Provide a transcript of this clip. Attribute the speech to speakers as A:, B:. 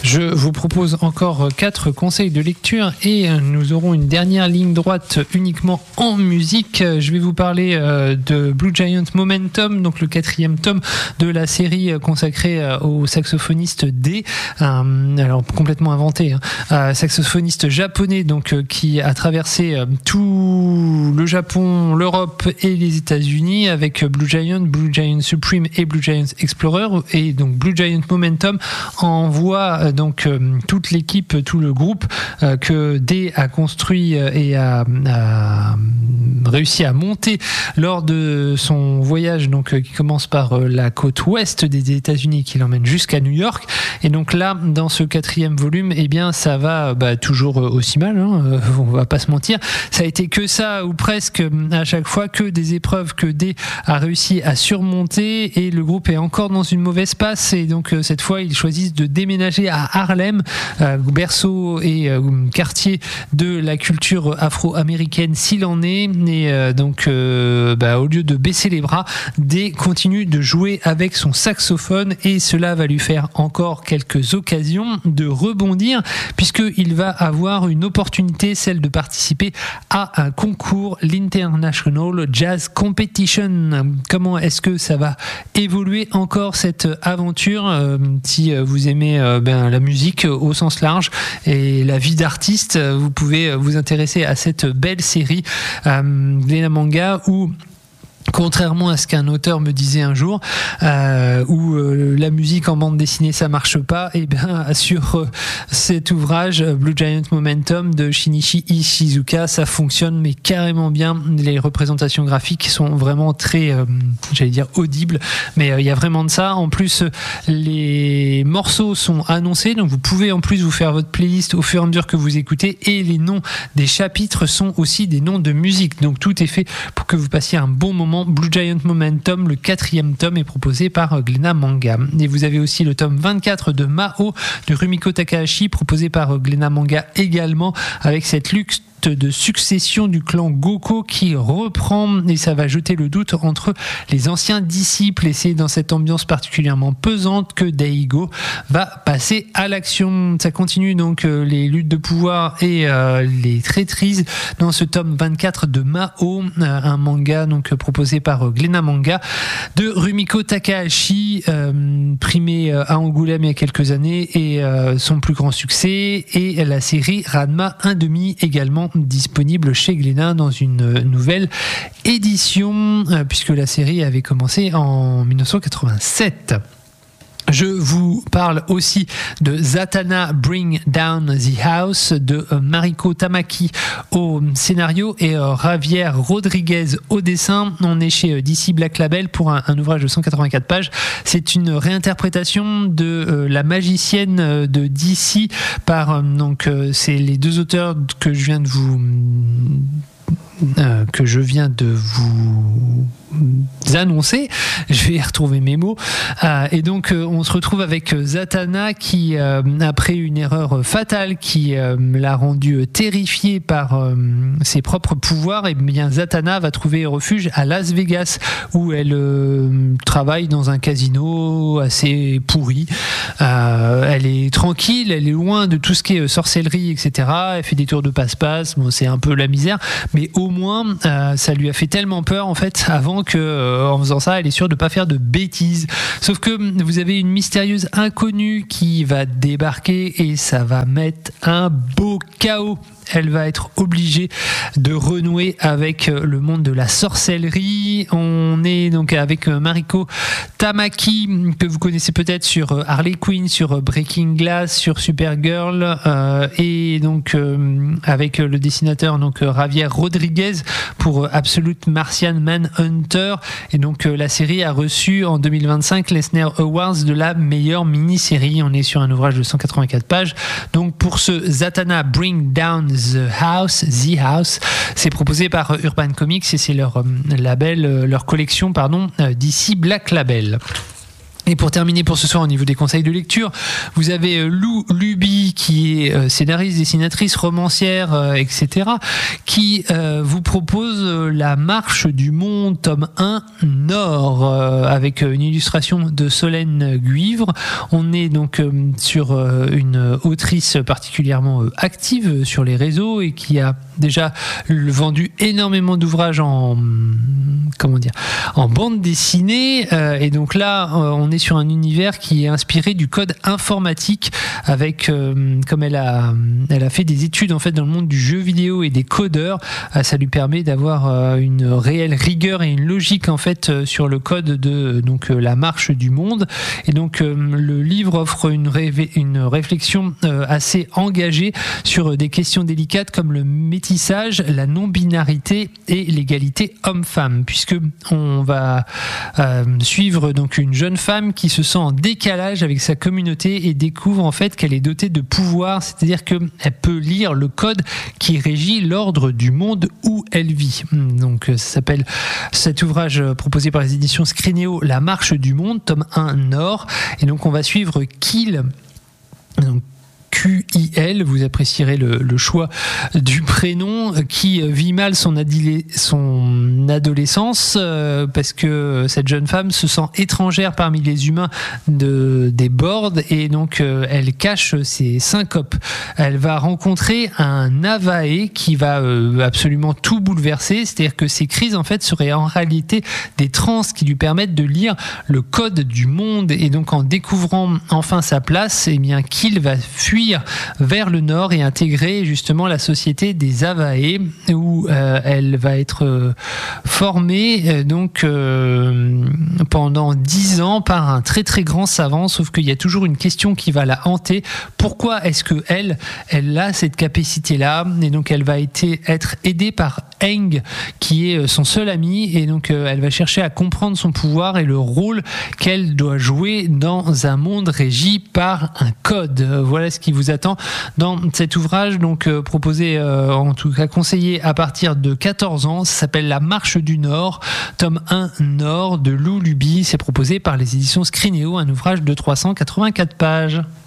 A: Je vous propose encore 4 conseils de lecture et nous aurons une dernière ligne droite uniquement en musique. Je vais vous parler de Blue Giant Momentum, donc le 4e tome de la série consacrée au saxophoniste D, alors complètement inventé, saxophoniste japonais donc qui a traversé tout le Japon, l'Europe et les États-Unis avec Blue Giant Supreme et Blue Giant Explorer, et donc Blue Giant Momentum envoie donc toute l'équipe, tout le groupe que D a construit et a réussi à monter lors de son voyage, donc qui commence par la côte ouest des États-Unis, qui l'emmène jusqu'à New York. Et donc là, dans ce 4e volume, eh bien, ça va toujours aussi mal, on va pas se mentir. Ça a été que ça, ou presque à chaque fois, que des épreuves que D a réussi à surmonter, et le groupe est encore dans une mauvaise passe. Et donc cette fois, ils choisissent de déménager à Harlem, berceau et quartier de la culture afro-américaine s'il en est. Et donc au lieu de baisser les bras, D continue de jouer avec son saxophone, et cela va lui faire encore quelques occasions de rebondir, puisqu'il va avoir une opportunité, celle de participer à un concours, l'International Jazz Competition. Comment est-ce que ça va évoluer encore cette aventure, si vous aimez la musique au sens large et la vie d'artiste, vous pouvez vous intéresser à cette belle série Glénat Manga, où contrairement à ce qu'un auteur me disait un jour, où la musique en bande dessinée ça marche pas, et bien sur cet ouvrage Blue Giant Momentum de Shinichi Ishizuka, ça fonctionne mais carrément bien. Les représentations graphiques sont vraiment très audibles, mais il y a vraiment de ça. En plus, les morceaux sont annoncés, donc vous pouvez en plus vous faire votre playlist au fur et à mesure que vous écoutez, et les noms des chapitres sont aussi des noms de musique, donc tout est fait pour que vous passiez un bon moment. Blue Giant Momentum, le 4e tome, est proposé par Glénat Manga. Et vous avez aussi le tome 24 de Mao de Rumiko Takahashi, proposé par Glénat Manga également, avec cette luxe de succession du clan Goko qui reprend, et ça va jeter le doute entre les anciens disciples, et c'est dans cette ambiance particulièrement pesante que Daigo va passer à l'action. Ça continue donc les luttes de pouvoir et les traîtrises dans ce tome 24 de Mao, un manga donc proposé par Glénat Manga de Rumiko Takahashi, primé à Angoulême il y a quelques années, et son plus grand succès est la série Ranma 1/2, également disponible chez Glénat dans une nouvelle édition, puisque la série avait commencé en 1987. Je vous parle aussi de Zatanna Bring Down the House de Mariko Tamaki au scénario et Javier Rodriguez au dessin. On est chez DC Black Label pour un ouvrage de 184 pages. C'est une réinterprétation de La Magicienne de DC par c'est les deux auteurs que je viens de vous annoncer. Je vais retrouver mes mots. Et donc on se retrouve avec Zatanna qui, après une erreur fatale qui l'a rendue terrifiée par ses propres pouvoirs, et bien Zatanna va trouver refuge à Las Vegas, où elle travaille dans un casino assez pourri. Elle est tranquille, elle est loin de tout ce qui est sorcellerie, etc. Elle fait des tours de passe-passe. Bon, c'est un peu la misère, mais au moins ça lui a fait tellement peur en fait avant que en faisant ça, elle est sûre de pas faire de bêtises. Sauf que vous avez une mystérieuse inconnue qui va débarquer, et ça va mettre un beau chaos. Elle va être obligée de renouer avec le monde de la sorcellerie. On est donc avec Mariko Tamaki, que vous connaissez peut-être sur Harley Quinn, sur Breaking Glass, sur Supergirl, et donc avec le dessinateur donc Javier Rodriguez pour Absolute Martian Manhunter. Et donc la série a reçu en 2025 l'Eisner Awards de la meilleure mini-série. On est sur un ouvrage de 184 pages. Donc pour ce Zatanna Bring Down The House, c'est proposé par Urban Comics, et c'est leur label, leur collection, DC Black Label. Et pour terminer pour ce soir au niveau des conseils de lecture, vous avez Lou Luby qui est scénariste, dessinatrice, romancière, etc. qui vous propose La Marche du Monde, tome 1 Nord, avec une illustration de Solène Guivre. On est donc sur une autrice particulièrement active sur les réseaux et qui a déjà vendu énormément d'ouvrages en bande dessinée. Et donc là, on est sur un univers qui est inspiré du code informatique avec, comme elle a fait des études en fait dans le monde du jeu vidéo et des codeurs, ça lui permet d'avoir une réelle rigueur et une logique en fait sur le code de donc La Marche du Monde. Et donc le livre offre une réflexion assez engagée sur des questions délicates comme le métissage, la non-binarité et l'égalité homme-femme, puisque on va suivre donc une jeune femme qui se sent en décalage avec sa communauté et découvre en fait qu'elle est dotée de pouvoir, c'est-à-dire qu'elle peut lire le code qui régit l'ordre du monde où elle vit. Donc ça s'appelle cet ouvrage proposé par les éditions Scrinéo, La Marche du Monde, tome 1 Nord. Et donc on va suivre Kill, donc QIL, vous apprécierez le choix du prénom, qui vit mal son adolescence parce que cette jeune femme se sent étrangère parmi les humains des boards et donc elle cache ses syncopes. Elle va rencontrer un Avae qui va absolument tout bouleverser, c'est-à-dire que ces crises en fait seraient en réalité des trans qui lui permettent de lire le code du monde, et donc en découvrant enfin sa place, eh bien Kill va fuir vers le nord et intégrer justement la société des Avae où elle va être formée pendant 10 ans par un très très grand savant, sauf qu'il y a toujours une question qui va la hanter. Pourquoi est-ce que elle a cette capacité-là? Et donc elle va être aidée par Aang qui est son seul ami, et donc elle va chercher à comprendre son pouvoir et le rôle qu'elle doit jouer dans un monde régi par un code. Voilà ce qui vous attend dans cet ouvrage, donc proposé, en tout cas conseillé à partir de 14 ans. Ça s'appelle La Marche du Nord, tome 1 Nord de Lou Luby. C'est proposé par les éditions Scrinéo, un ouvrage de 384 pages.